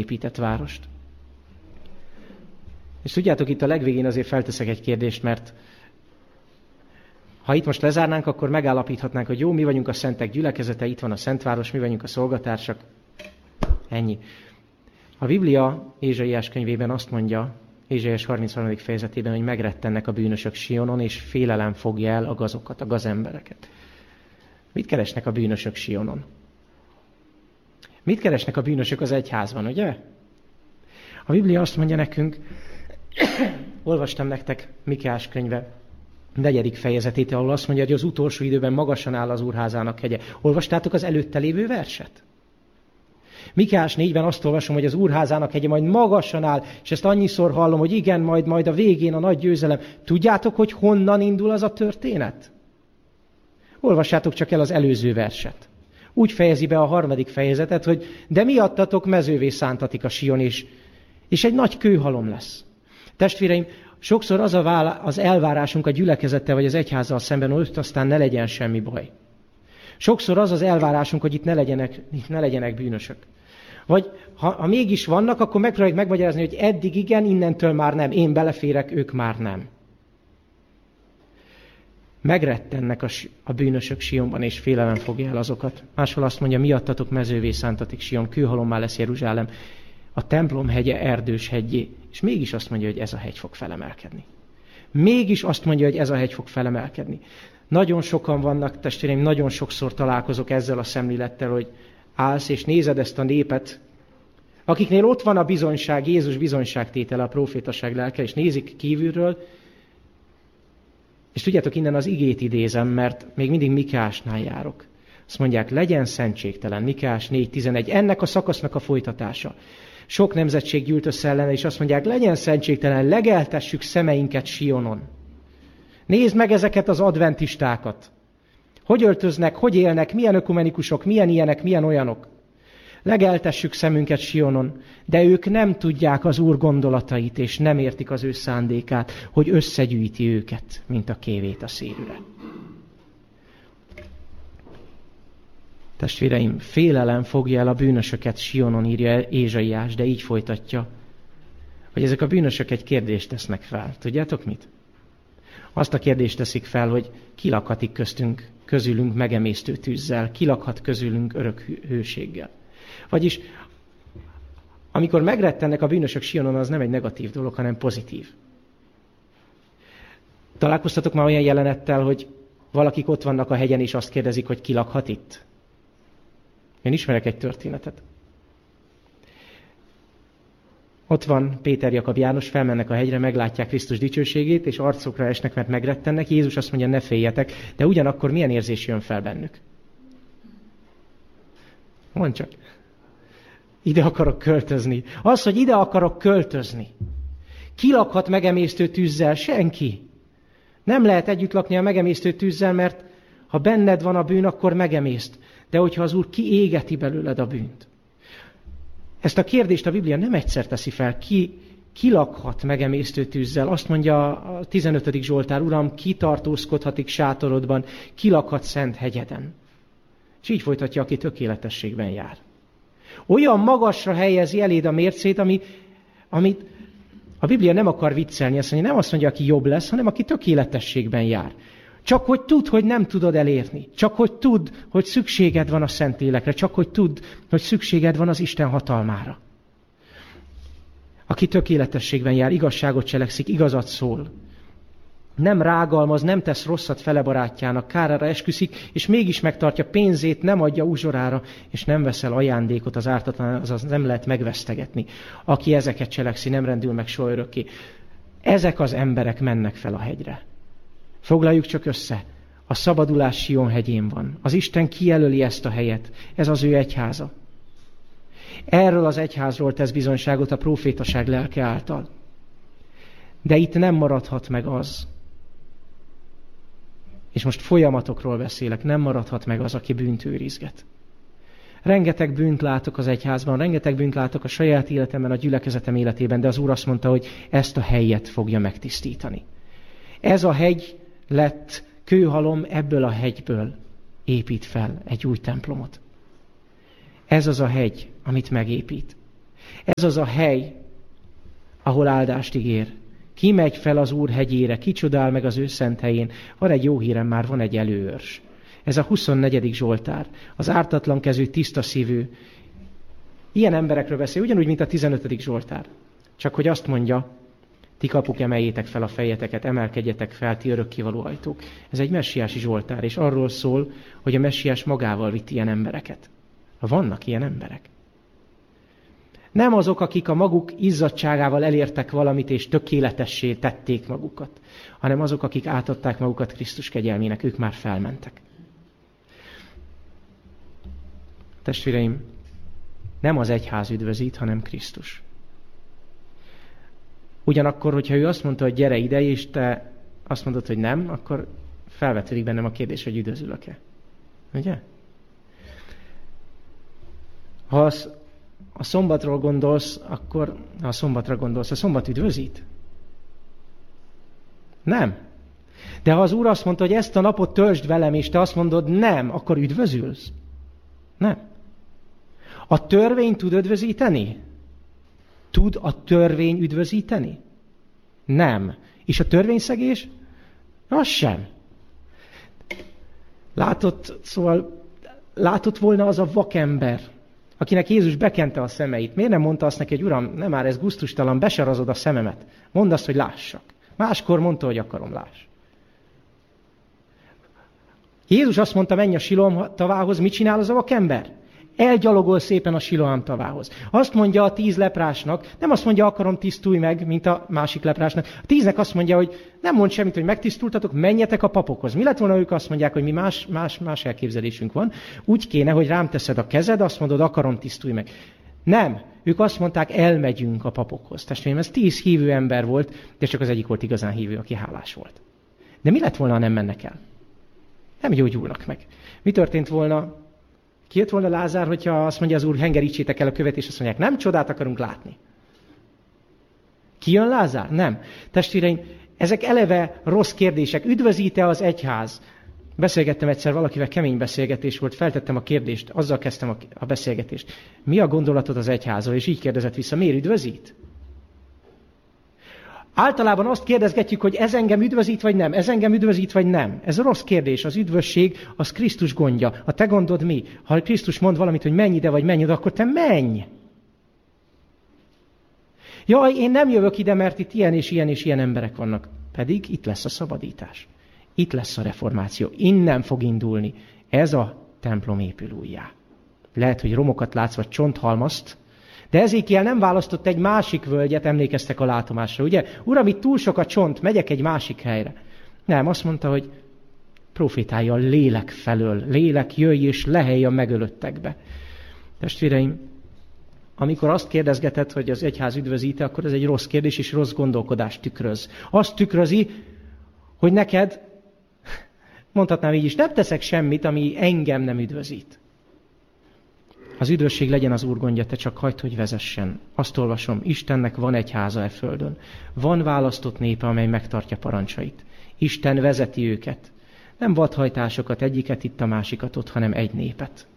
épített várost. És tudjátok, itt a legvégén azért felteszek egy kérdést, mert ha itt most lezárnánk, akkor megállapíthatnánk, hogy jó, mi vagyunk a szentek gyülekezete, itt van a Szentváros, mi vagyunk a szolgatársak. Ennyi. A Biblia Ézsaiás könyvében azt mondja, Ézsaiás 33. fejezetében, hogy megrettennek a bűnösök Sionon, és félelem fogja el a gazokat, a gazembereket. Mit keresnek a bűnösök Sionon? Mit keresnek a bűnösök az egyházban, ugye? A Biblia azt mondja nekünk, olvastam nektek Mikeás könyve 4. fejezetét, ahol azt mondja, hogy az utolsó időben magasan áll az Úrházának hegye. Olvastátok az előtte lévő verset? Mikeás 4-ben azt olvasom, hogy az Úrházának hegye majd magasan áll, és ezt annyiszor hallom, hogy igen, majd a végén a nagy győzelem. Tudjátok, hogy honnan indul az a történet? Olvassátok csak el az előző verset. Úgy fejezi be a 3. fejezetet, hogy de miattatok mezővé szántatik a Sion, és egy nagy kőhalom lesz. Testvéreim, sokszor az elvárásunk a gyülekezettel vagy az egyházzal szemben, hogy aztán ne legyen semmi baj. Sokszor az elvárásunk, hogy itt ne legyenek bűnösök. Vagy ha mégis vannak, akkor megpróbáljuk megmagyarázni, hogy eddig igen, innentől már nem. Én beleférek, ők már nem. Megrettennek a bűnösök Sionban, és félelem fogja el azokat. Máshol azt mondja, miattatok mezővé szántatik Sion, kőhalommá lesz Jeruzsálem, a templom hegye erdős heggyé, és mégis azt mondja, hogy ez a hegy fog felemelkedni. Mégis azt mondja, hogy ez a hegy fog felemelkedni. Nagyon sokan vannak, testvéreim, nagyon sokszor találkozok ezzel a szemlélettel, hogy állsz és nézed ezt a népet, akiknél ott van a bizonyság, Jézus bizonyságtétele, a profétaság lelke, és nézik kívülről, és tudjátok, innen az igét idézem, mert még mindig Mikeásnál járok. Azt mondják, legyen szentségtelen, Mikeás 4.11, ennek a szakasznak a folytatása. Sok nemzetség gyűlt össze ellene, és azt mondják, legyen szentségtelen, legeltessük szemeinket Sionon. Nézd meg ezeket az adventistákat. Hogy öltöznek, hogy élnek, milyen ökumenikusok, milyen ilyenek, milyen olyanok. Legeltessük szemünket Sionon, de ők nem tudják az Úr gondolatait, és nem értik az ő szándékát, hogy összegyűjti őket, mint a kévét a szélűre. Testvéreim, félelem fogja el a bűnösöket Sionon, írja Ézsaiás, de így folytatja, hogy ezek a bűnösök egy kérdést tesznek fel. Tudjátok mit? Azt a kérdést teszik fel, hogy ki lakhatik közülünk megemésztő tűzzel, ki lakhat közülünk örök hőséggel. Vagyis, amikor megrettennek a bűnösök Sionon, az nem egy negatív dolog, hanem pozitív. Találkoztatok már olyan jelenettel, hogy valakik ott vannak a hegyen, és azt kérdezik, hogy ki lakhat itt? Én ismerek egy történetet. Ott van Péter, Jakab, János, felmennek a hegyre, meglátják Krisztus dicsőségét, és arcukra esnek, mert megrettennek. Jézus azt mondja, ne féljetek, de ugyanakkor milyen érzés jön fel bennük? Mondd csak. Ide akarok költözni. Az, hogy ide akarok költözni. Ki lakhat megemésztő tűzzel? Senki. Nem lehet együtt lakni a megemésztő tűzzel, mert ha benned van a bűn, akkor megemészt. De hogyha az Úr kiégeti belőled a bűnt. Ezt a kérdést a Biblia nem egyszer teszi fel. Ki lakhat megemésztő tűzzel? Azt mondja a 15. Zsoltár, Uram, ki tartózkodhatik sátorodban, ki lakhat szent hegyeden? És így folytatja, aki tökéletességben jár. Olyan magasra helyezi eléd a mércét, amit a Biblia nem akar viccelni. Azt mondja, nem azt mondja, aki jobb lesz, hanem aki tökéletességben jár. Csak hogy tudd, hogy nem tudod elérni. Csak hogy tudd, hogy szükséged van a Szentlélekre. Csak hogy tudd, hogy szükséged van az Isten hatalmára. Aki tökéletességben jár, igazságot cselekszik, igazat szól. Nem rágalmaz, nem tesz rosszat fele barátjának, kárára esküszik, és mégis megtartja pénzét, nem adja uzsorára, és nem veszel ajándékot az ártatlan, azaz nem lehet megvesztegetni. Aki ezeket cselekszi, nem rendül meg soha örökké. Ezek az emberek mennek fel a hegyre. Foglaljuk csak össze. A szabadulás Sion hegyén van. Az Isten kijelöli ezt a helyet. Ez az ő egyháza. Erről az egyházról tesz bizonyságot a profétaság lelke által. De itt nem maradhat meg az. És most folyamatokról beszélek, nem maradhat meg az, aki bűnt őrizget. Rengeteg bűnt látok az egyházban, rengeteg bűnt látok a saját életemben, a gyülekezetem életében, de az Úr azt mondta, hogy ezt a helyet fogja megtisztítani. Ez a hegy lett kőhalom, ebből a hegyből épít fel egy új templomot. Ez az a hegy, amit megépít. Ez az a hely, ahol áldást ígér. Ki megy fel az Úr hegyére, ki csodál meg az ő szent helyén. Van egy jó hírem, már van egy előőrs. Ez a 24. Zsoltár. Az ártatlan kezű, tiszta szívű. Ilyen emberekről beszél, ugyanúgy, mint a 15. Zsoltár. Csak hogy azt mondja, ti kapuk, emeljétek fel a fejeteket, emelkedjetek fel, ti örökkévaló ajtók. Ez egy messiási Zsoltár, és arról szól, hogy a messiás magával vitt ilyen embereket. Vannak ilyen emberek. Nem azok, akik a maguk izzadtságával elértek valamit, és tökéletessé tették magukat, hanem azok, akik átadták magukat Krisztus kegyelmének, ők már felmentek. Testvéreim, nem az egyház üdvözít, hanem Krisztus. Ugyanakkor, hogyha ő azt mondta, hogy gyere ide, és te azt mondod, hogy nem, akkor felvetődik bennem a kérdés, hogy üdvözülök-e. Ugye? Ha a szombatról gondolsz, akkor ha a szombatra gondolsz, a szombat üdvözít? Nem. De ha az Úr azt mondta, hogy ezt a napot töltsd velem, és te azt mondod nem, akkor üdvözülsz? Nem. A törvény tud üdvözíteni? Tud a törvény üdvözíteni? Nem. És a törvényszegés? Az sem. Látott volna az a vakember, akinek Jézus bekente a szemeit. Miért nem mondta azt neki, hogy Uram, nem már ez gusztustalan, besarazod a szememet. Mondd azt, hogy lássak. Máskor mondta, hogy akarom, láss. Jézus azt mondta, menj a Siloám tavához, mit csinál az a vakember? Elgyalogol szépen a Siloám tavához. Azt mondja a 10 leprásnak, nem azt mondja, akarom, tisztulj meg, mint a másik leprásnak. A 10-nek azt mondja, hogy nem mond semmit, hogy megtisztultatok, menjetek a papokhoz. Mi lett volna, ők azt mondják, hogy mi más elképzelésünk van. Úgy kéne, hogy rám teszed a kezed, azt mondod, akarom, tisztulj meg. Nem. Ők azt mondták, elmegyünk a papokhoz. Testvérem, ez 10 hívő ember volt, de csak az egyik volt igazán hívő, aki hálás volt. De mi lett volna, ha nem mennek el? Nem gyógyulnak meg. Mi történt volna? Kijött volna Lázár, hogyha azt mondja az Úr, hengerítsétek el a követ, és azt mondják, nem, csodát akarunk látni. Kijön Lázár? Nem. Testvéreim, ezek eleve rossz kérdések. Üdvözít-e az egyház? Beszélgettem egyszer valakivel, kemény beszélgetés volt, feltettem a kérdést, azzal kezdtem a beszélgetést. Mi a gondolatod az egyházról? És így kérdezett vissza, miért üdvözít? Általában azt kérdezgetjük, hogy ez engem üdvözít, vagy nem? Ez engem üdvözít, vagy nem? Ez rossz kérdés. Az üdvösség, az Krisztus gondja. A te gondod mi? Ha Krisztus mond valamit, hogy menj ide, vagy menj oda, akkor te menj! Jaj, én nem jövök ide, mert itt ilyen és ilyen és ilyen emberek vannak. Pedig itt lesz a szabadítás. Itt lesz a reformáció. Innen fog indulni. Ez a templom épül újjá. Lehet, hogy romokat látsz, vagy csonthalmazt, de Ezékiel nem választott egy másik völgyet, emlékeztek a látomásra, ugye? Uram, itt túl sok a csont, megyek egy másik helyre. Nem, azt mondta, hogy profétálja a lélek felől. Lélek, jöjj és lehelj a megölöttekbe. Testvéreim, amikor azt kérdezgeted, hogy az egyház üdvözít, akkor ez egy rossz kérdés és rossz gondolkodást tükröz. Azt tükrözi, hogy neked, mondhatnám így is, nem teszek semmit, ami engem nem üdvözít. Az üdvösség legyen az Úr gondja, te csak hagyd, hogy vezessen. Azt olvasom, Istennek van egy háza e földön. Van választott népe, amely megtartja parancsait. Isten vezeti őket. Nem vadhajtásokat, egyiket itt, a másikat ott, hanem egy népet.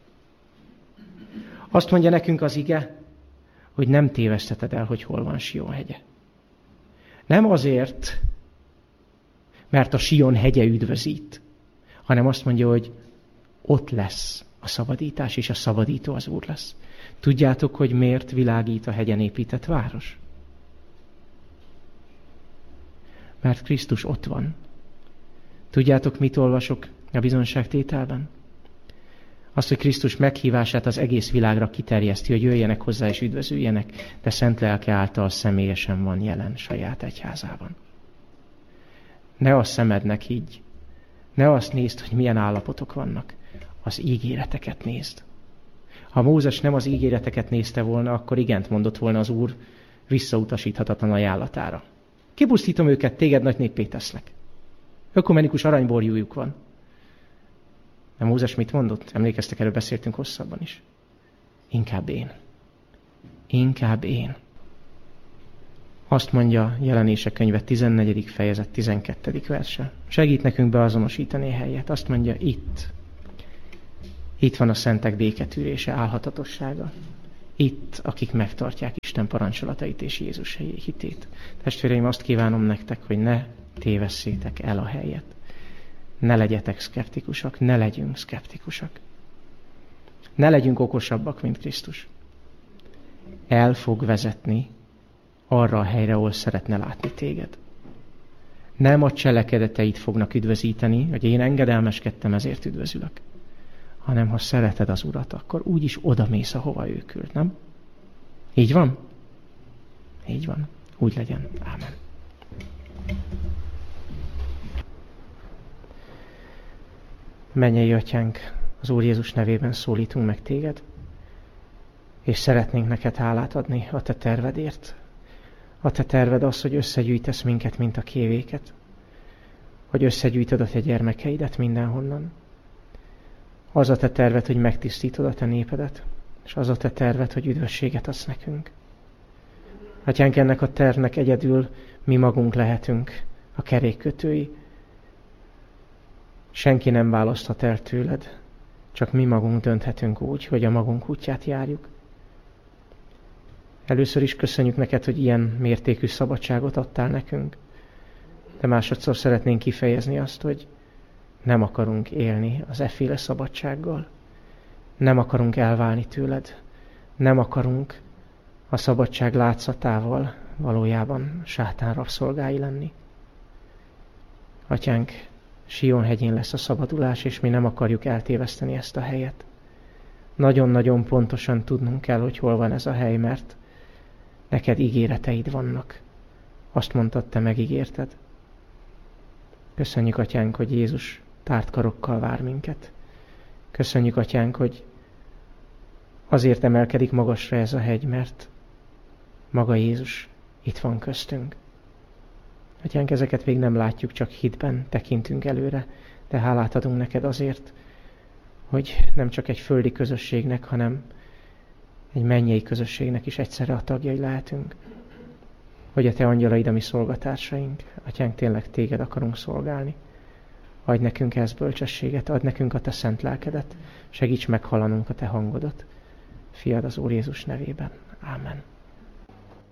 Azt mondja nekünk az ige, hogy nem téveszteted el, hogy hol van Sion hegye. Nem azért, mert a Sion hegye üdvözít, hanem azt mondja, hogy ott lesz a szabadítás, és a szabadító az Úr lesz. Tudjátok, hogy miért világít a hegyen épített város? Mert Krisztus ott van. Tudjátok, mit olvasok a bizonyságtételben? Azt, hogy Krisztus meghívását az egész világra kiterjeszti, hogy jöjjenek hozzá és üdvözüljenek, de szent lelke által személyesen van jelen saját egyházában. Ne a szemednek higgy. Ne azt nézd, hogy milyen állapotok vannak. Az ígéreteket nézd. Ha Mózes nem az ígéreteket nézte volna, akkor igent mondott volna az Úr visszautasíthatatlan ajánlatára. Kipusztítom őket, téged nagy néppé teszlek. Ökumenikus aranyborjújuk van. De Mózes mit mondott? Emlékeztek, erről beszéltünk hosszabban is. Inkább én. Inkább én. Azt mondja Jelenések könyve 14. fejezet 12. verse. Segít nekünk beazonosítani a helyet. Azt mondja, itt van a szentek béketűrése, álhatatossága. itt, akik megtartják Isten parancsolatait és Jézus hitét. Testvéreim, azt kívánom nektek, hogy ne tévesszétek el a helyet. Ne legyetek szkeptikusak, ne legyünk szkeptikusak. Ne legyünk okosabbak, mint Krisztus. El fog vezetni arra a helyre, ahol szeretne látni téged. Nem a cselekedeteit fognak üdvözíteni, hogy én engedelmeskedtem, ezért üdvözülök, hanem ha szereted az Urat, akkor úgyis odamész, ahova ő küld, nem? Így van? Így van. Úgy legyen. Ámen. Mennyei Atyánk, az Úr Jézus nevében szólítunk meg téged, és szeretnénk neked hálát adni a te tervedért. A te terved az, hogy összegyűjtesz minket, mint a kévéket, hogy összegyűjtöd a te gyermekeidet mindenhonnan. Az a te terved, hogy megtisztítod a te népedet, és az a te terved, hogy üdvösséget adsz nekünk. Atyánk, ennek a tervnek egyedül mi magunk lehetünk a kerékkötői. Senki nem választhat el tőled, csak mi magunk dönthetünk úgy, hogy a magunk útját járjuk. Először is köszönjük neked, hogy ilyen mértékű szabadságot adtál nekünk, de másodszor szeretnénk kifejezni azt, hogy nem akarunk élni az efféle szabadsággal. Nem akarunk elválni tőled. Nem akarunk a szabadság látszatával valójában sátán rabszolgái lenni. Atyánk, Sion hegyén lesz a szabadulás, és mi nem akarjuk eltéveszteni ezt a helyet. Nagyon-nagyon pontosan tudnunk kell, hogy hol van ez a hely, mert neked ígéreteid vannak. Azt mondtad, te megígérted. Köszönjük, Atyánk, hogy Jézus tárt karokkal vár minket. Köszönjük, Atyánk, hogy azért emelkedik magasra ez a hegy, mert maga Jézus itt van köztünk. Atyánk, ezeket még nem látjuk, csak hitben tekintünk előre, de hálát adunk neked azért, hogy nem csak egy földi közösségnek, hanem egy mennyei közösségnek is egyszerre a tagjai lehetünk. Hogy a te angyalaid a mi szolgatársaink. Atyánk, tényleg téged akarunk szolgálni. Adj nekünk ezt bölcsességet, adj nekünk a te szent lelkedet, segíts meghallanunk a te hangodat. Fiad az Úr Jézus nevében. Ámen.